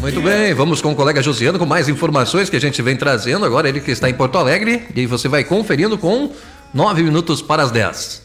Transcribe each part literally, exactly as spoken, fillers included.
Muito bem, vamos com o colega Josiano com mais informações que a gente vem trazendo. Agora ele que está em Porto Alegre e você vai conferindo com nove minutos para as dez.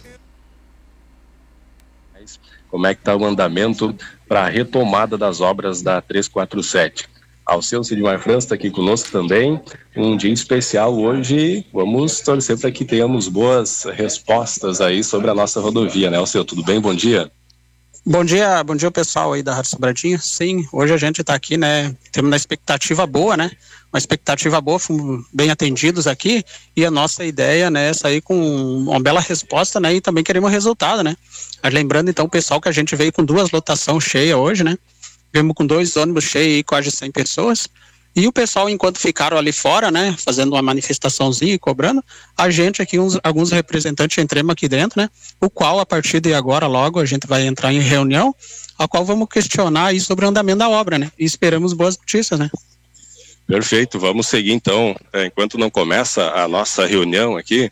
Como é que está o andamento para a retomada das obras da trezentos e quarenta e sete? Ao seu Sidmar França está aqui conosco também, um dia especial hoje, vamos torcer para que tenhamos boas respostas aí sobre a nossa rodovia, né? Ao seu, tudo bem? Bom dia. Bom dia, bom dia pessoal aí da Rádio Sobradinho. Sim, hoje a gente está aqui, né, temos uma expectativa boa, né, uma expectativa boa, fomos bem atendidos aqui e a nossa ideia, né, é sair com uma bela resposta, né, e também queremos resultado, né. Mas lembrando então, pessoal, que a gente veio com duas lotações cheias hoje, né, viemos com dois ônibus cheios e quase cem pessoas. E o pessoal, enquanto ficaram ali fora, né, fazendo uma manifestaçãozinha e cobrando, a gente aqui, uns, alguns representantes, entramos aqui dentro, né, o qual, a partir de agora, logo, a gente vai entrar em reunião, a qual vamos questionar aí sobre o andamento da obra, né, e esperamos boas notícias, né. Perfeito, vamos seguir então, é, enquanto não começa a nossa reunião aqui,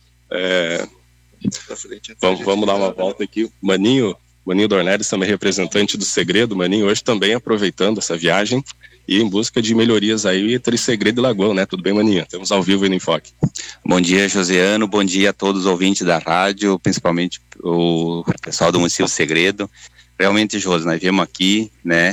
é, vamos, vamos dar uma volta aqui, Maninho, Maninho Dornelles, também representante do Segredo. Maninho, hoje também aproveitando essa viagem e em busca de melhorias aí entre Segredo e Lagoão, né? Tudo bem, Maninho? Estamos ao vivo aí no Enfoque. Bom dia, Josiano, bom dia a todos os ouvintes da rádio, principalmente o pessoal do município Segredo. Realmente, Josi, nós viemos aqui, né,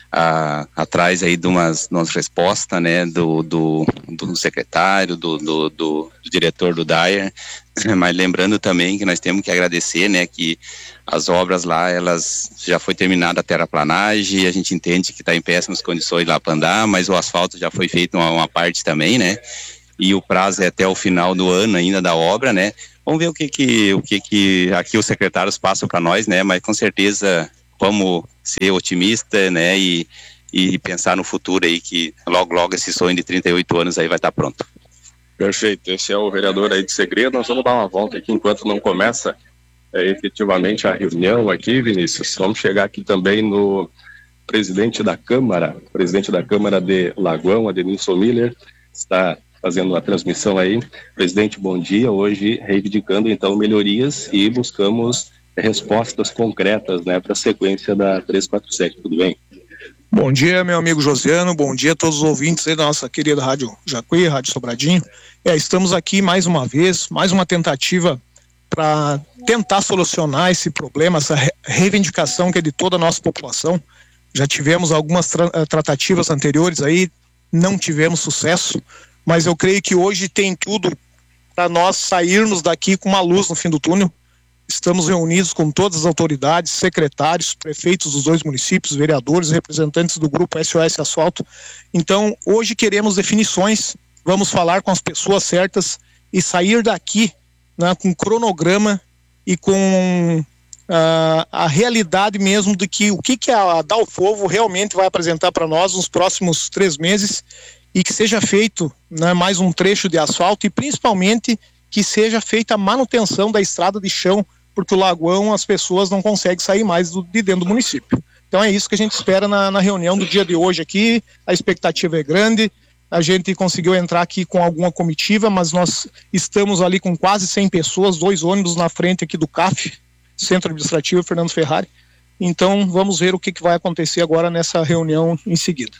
a, atrás aí de umas, de umas respostas, né, do, do, do secretário, do, do, do, do diretor do D A I R, mas lembrando também que nós temos que agradecer, né, que as obras lá, elas já foi terminada a terraplanagem, a gente entende que está em péssimas condições lá para andar, mas o asfalto já foi feito uma, uma parte também, né, e o prazo é até o final do ano ainda da obra, né. Vamos ver o que que, o que que aqui os secretários passam para nós, né, mas com certeza vamos ser otimistas, né, e, e pensar no futuro aí, que logo, logo esse sonho de trinta e oito anos aí vai estar pronto. Perfeito, esse é o vereador aí de Segredo. Nós vamos dar uma volta aqui enquanto não começa é, efetivamente a reunião aqui, Vinícius. Vamos chegar aqui também no presidente da Câmara, presidente da Câmara de Lagoão, Adenilson Miller, está fazendo a transmissão aí. Presidente, bom dia. Hoje reivindicando então melhorias e buscamos respostas concretas, né, para a sequência da trezentos e quarenta e sete. Tudo bem? Bom dia, meu amigo Josiano, bom dia a todos os ouvintes aí da nossa querida Rádio Jacuí, Rádio Sobradinho. É, estamos aqui mais uma vez, mais uma tentativa para tentar solucionar esse problema, essa re- reivindicação que é de toda a nossa população. Já tivemos algumas tra- tratativas anteriores aí, não tivemos sucesso, mas eu creio que hoje tem tudo para nós sairmos daqui com uma luz no fim do túnel. Estamos reunidos com todas as autoridades, secretários, prefeitos dos dois municípios, vereadores, representantes do grupo S O S Asfalto. Então, hoje queremos definições, vamos falar com as pessoas certas e sair daqui, né, com cronograma e com uh, a realidade mesmo de que o que, que a Dalfovo realmente vai apresentar para nós nos próximos três meses e que seja feito, né, mais um trecho de asfalto e principalmente que seja feita a manutenção da estrada de chão, porque o Lagoão as pessoas não conseguem sair mais do, de dentro do município. Então é isso que a gente espera na, na reunião do dia de hoje aqui, a expectativa é grande, a gente conseguiu entrar aqui com alguma comitiva, mas nós estamos ali com quase cem pessoas, dois ônibus na frente aqui do C A F, Centro Administrativo Fernando Ferrari, então vamos ver o que, que vai acontecer agora nessa reunião em seguida.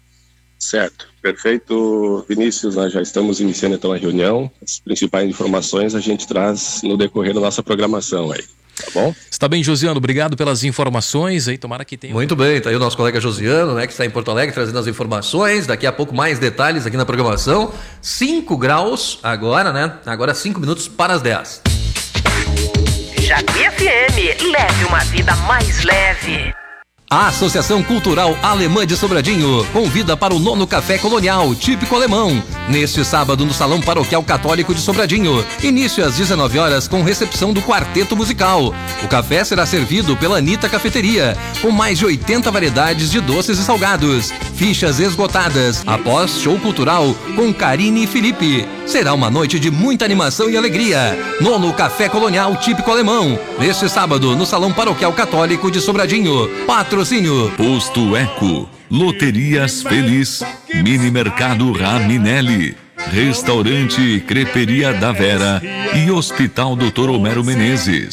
Certo, perfeito, Vinícius, nós já estamos iniciando então a reunião, as principais informações a gente traz no decorrer da nossa programação aí, tá bom? Está bem, Josiano, obrigado pelas informações aí, tomara que tenha... Muito bem, tá aí o nosso colega Josiano, né, que está em Porto Alegre trazendo as informações, daqui a pouco mais detalhes aqui na programação, cinco graus agora, né, agora cinco minutos para as dez. Jacuí F M, leve uma vida mais leve. A Associação Cultural Alemã de Sobradinho convida para o nono Café Colonial, típico alemão, neste sábado no Salão Paroquial Católico de Sobradinho. Início às dezenove horas com recepção do quarteto musical. O café será servido pela Anitta Cafeteria, com mais de oitenta variedades de doces e salgados. Fichas esgotadas, após show cultural com Karine e Felipe. Será uma noite de muita animação e alegria. Nono Café Colonial típico alemão, neste sábado no Salão Paroquial Católico de Sobradinho. Patrocínio Posto Eco, Loterias Feliz, Mini Mercado Raminelli, Restaurante Creperia da Vera e Hospital doutor Homero Menezes.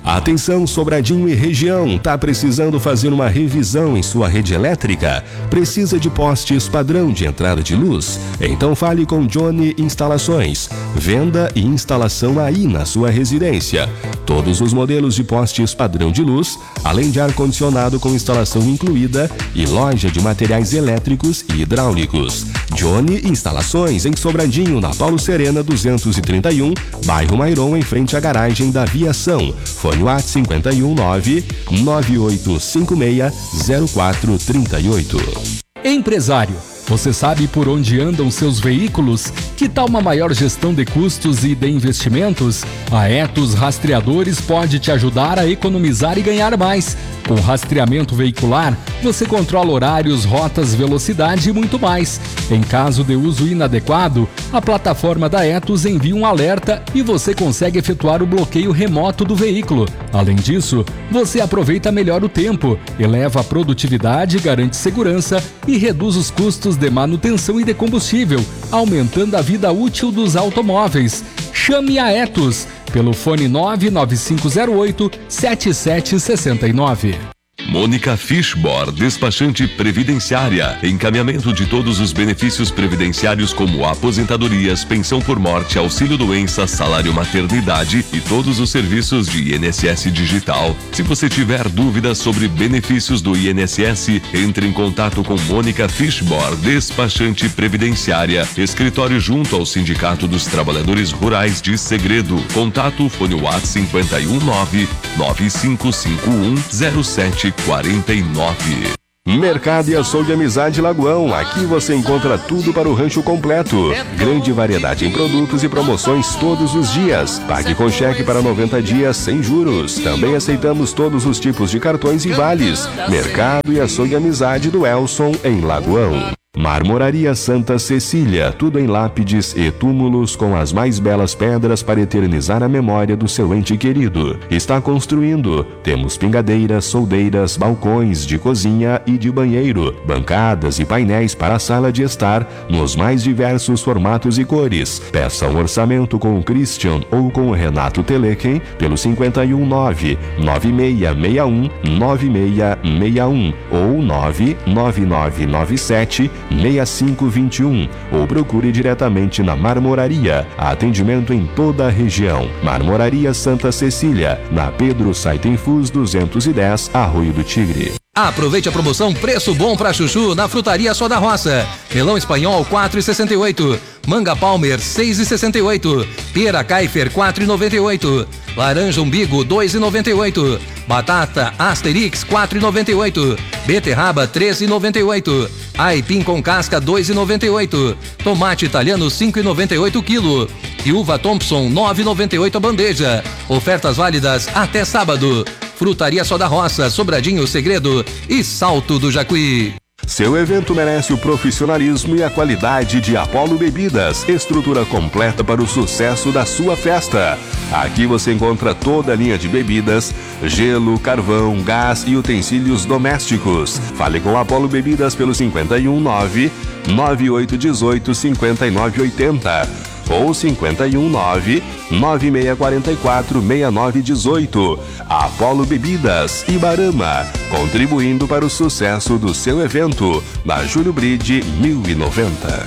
Atenção, Sobradinho e região, tá precisando fazer uma revisão em sua rede elétrica? Precisa de postes padrão de entrada de luz? Então fale com Johnny Instalações. Venda e instalação aí na sua residência. Todos os modelos de postes padrão de luz, além de ar-condicionado com instalação incluída e loja de materiais elétricos e hidráulicos. Johnny Instalações em Sobradinho, na Paulo Serena duzentos e trinta e um, bairro Mairon, em frente à garagem da Aviação. Fone WhatsApp cinco um nove, nove oito cinco seis, zero quatro três oito. Empresário, você sabe por onde andam seus veículos? Que tal uma maior gestão de custos e de investimentos? A Etos Rastreadores pode te ajudar a economizar e ganhar mais. Com rastreamento veicular, você controla horários, rotas, velocidade e muito mais. Em caso de uso inadequado, a plataforma da Etos envia um alerta e você consegue efetuar o bloqueio remoto do veículo. Além disso, você aproveita melhor o tempo, eleva a produtividade, garante segurança e reduz os custos de manutenção e de combustível, aumentando a vida útil dos automóveis. Chame a Etos pelo fone nove nove cinco zero oito, sete sete seis nove. Mônica Fishbor, despachante previdenciária, encaminhamento de todos os benefícios previdenciários como aposentadorias, pensão por morte, auxílio-doença, salário maternidade e todos os serviços de I N S S digital. Se você tiver dúvidas sobre benefícios do I N S S, entre em contato com Mônica Fishbor, despachante previdenciária, escritório junto ao Sindicato dos Trabalhadores Rurais de Segredo. Contato fone WhatsApp cinco um nove, nove cinco cinco um, zero sete quarenta e nove. Mercado e Açougue Amizade Lagoão. Aqui você encontra tudo para o rancho completo. Grande variedade em produtos e promoções todos os dias. Pague com cheque para noventa dias sem juros. Também aceitamos todos os tipos de cartões e vales. Mercado e Açougue Amizade do Elson, em Lagoão. Marmoraria Santa Cecília, tudo em lápides e túmulos com as mais belas pedras para eternizar a memória do seu ente querido. Está construindo. Temos pingadeiras, soldeiras, balcões de cozinha e de banheiro, bancadas e painéis para a sala de estar nos mais diversos formatos e cores. Peça um orçamento com o Christian ou com o Renato Telequem pelo cinco um nove, nove seis seis um, nove seis seis um ou nove nove nove nove sete seis cinco dois um ou procure diretamente na Marmoraria. Atendimento em toda a região. Marmoraria Santa Cecília, na Pedro Saitenfus duzentos e dez, Arroio do Tigre. Aproveite a promoção Preço Bom pra Chuchu na Frutaria Só da Roça. Melão espanhol quatro reais e sessenta e oito centavos. Manga Palmer seis reais e sessenta e oito centavos. Pera Kaifer quatro reais e noventa e oito centavos. Laranja Umbigo dois reais e noventa e oito centavos. Batata Asterix quatro reais e noventa e oito centavos. Beterraba três reais e noventa e oito centavos. Aipim com casca dois reais e noventa e oito centavos. Tomate italiano cinco reais e noventa e oito centavos quilo. E uva Thompson nove reais e noventa e oito centavos a bandeja. Ofertas válidas até sábado. Frutaria Só da Roça, Sobradinho, Segredo e Salto do Jacuí. Seu evento merece o profissionalismo e a qualidade de Apollo Bebidas, estrutura completa para o sucesso da sua festa. Aqui você encontra toda a linha de bebidas, gelo, carvão, gás e utensílios domésticos. Fale com Apollo Bebidas pelo cinco um nove, nove oito um oito, cinco nove oito zero ou cinco um nove, nove seis quatro quatro, seis nove um oito. Apollo Bebidas, Ibarama, contribuindo para o sucesso do seu evento, na Júlio Bride mil e noventa.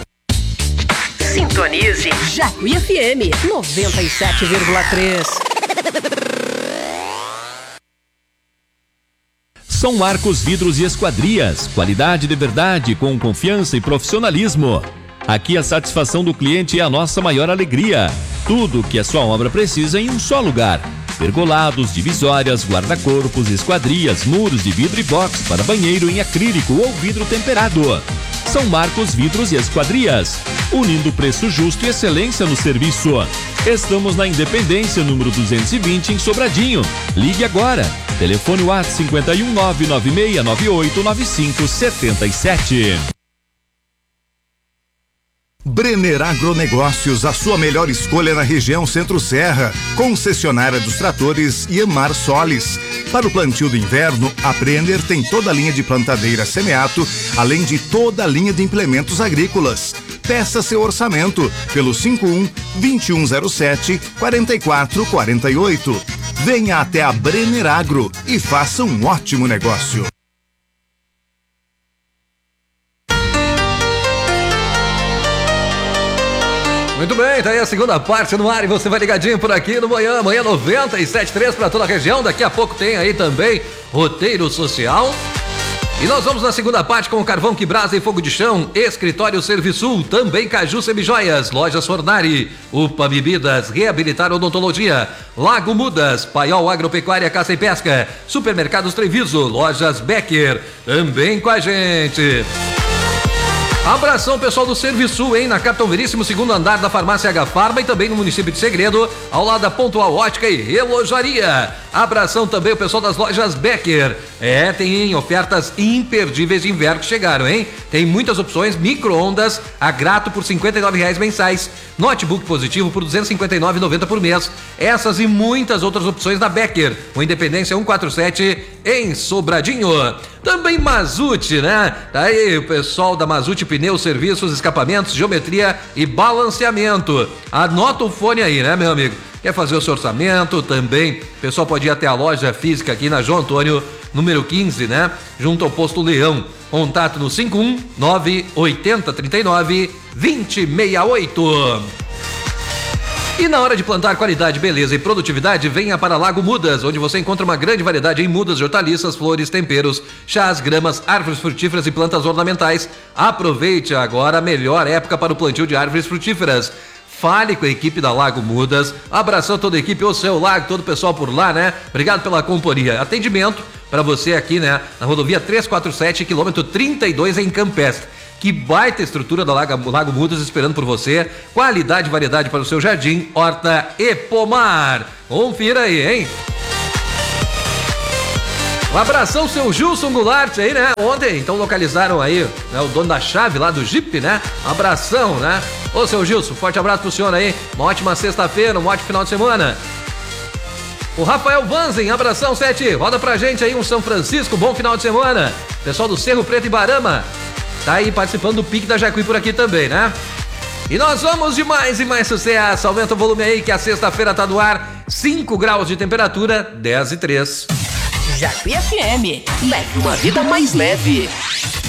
Sintonize Jacuí F M noventa e sete vírgula três. São Marcos Vidros e Esquadrias, qualidade de verdade com confiança e profissionalismo. Aqui a satisfação do cliente é a nossa maior alegria. Tudo que a sua obra precisa em um só lugar. Pergolados, divisórias, guarda-corpos, esquadrias, muros de vidro e box para banheiro em acrílico ou vidro temperado. São Marcos Vidros e Esquadrias, unindo preço justo e excelência no serviço. Estamos na Independência, número duzentos e vinte, em Sobradinho. Ligue agora. Telefone WhatsApp cinco um nove, nove seis nove oito, nove cinco sete sete. Brenner Agronegócios, a sua melhor escolha na região Centro-Serra. Concessionária dos tratores Iamar Solis. Para o plantio do inverno, a Brenner tem toda a linha de plantadeira semeato, além de toda a linha de implementos agrícolas. Peça seu orçamento pelo cinco um, dois um zero sete, quatro quatro quatro oito. Venha até a Brenner Agro e faça um ótimo negócio. Muito bem, tá aí a segunda parte no ar e você vai ligadinho por aqui no Manhã, Manhã noventa e sete ponto três para toda a região. Daqui a pouco tem aí também Roteiro Social. E nós vamos na segunda parte com o Carvão que Brasa e Fogo de Chão, Escritório Serviçul, também Caju Semijoias, Lojas Fornari, Upa Bebidas, Reabilitar Odontologia, Lago Mudas, Paiol Agropecuária, Caça e Pesca, Supermercados Treviso, Lojas Becker, também com a gente. Abração pessoal do Serviçul, hein? Na Capitão Veríssimo, segundo andar da Farmácia H Farma e também no município de Segredo, ao lado da Pontual Ótica e Relojaria. Abração também o pessoal das lojas Becker. É, tem ofertas imperdíveis de inverno que chegaram, hein? Tem muitas opções, micro-ondas a grato por cinquenta e nove reais mensais, notebook positivo por duzentos e cinquenta e nove reais e noventa centavos por mês. Essas e muitas outras opções na Becker, com Independência cento e quarenta e sete em Sobradinho. Também Mazute, né? Tá aí o pessoal da Mazute Pneus, Serviços, Escapamentos, Geometria e Balanceamento. Anota o fone aí, né, meu amigo? Quer fazer o seu orçamento também? O pessoal pode ir até a loja física aqui na João Antônio, número quinze, né? Junto ao Posto Leão. Contato no cinco um nove oito zero três nove dois zero seis oito. E na hora de plantar qualidade, beleza e produtividade, venha para Lago Mudas, onde você encontra uma grande variedade em mudas de hortaliças, flores, temperos, chás, gramas, árvores frutíferas e plantas ornamentais. Aproveite agora a melhor época para o plantio de árvores frutíferas. Fale com a equipe da Lago Mudas. Abração a toda a equipe, o seu Lago, todo o pessoal por lá, né? Obrigado pela companhia. Atendimento para você aqui, né? Na rodovia trezentos e quarenta e sete, quilômetro trinta e dois, em Campestre. Que baita estrutura da Lago, Lago Mudas esperando por você. Qualidade e variedade para o seu jardim, horta e pomar. Confira aí, hein? Um abração, seu Gilson Goulart aí, né? Ontem, então, localizaram aí, né, o dono da chave lá do Jeep, né? Um abração, né? Ô, seu Gilson, forte abraço pro senhor aí. Uma ótima sexta-feira, um ótimo final de semana. O Rafael Vanzen, abração, Sete. Roda pra gente aí um São Francisco, bom final de semana. Pessoal do Cerro Preto e Barama. Tá aí participando do Pique da Jacuí por aqui também, né? E nós vamos de mais e mais sucesso. Aumenta o volume aí que a sexta-feira tá no ar. cinco graus de temperatura, dez e três. Jacuí F M, leve uma vida mais leve.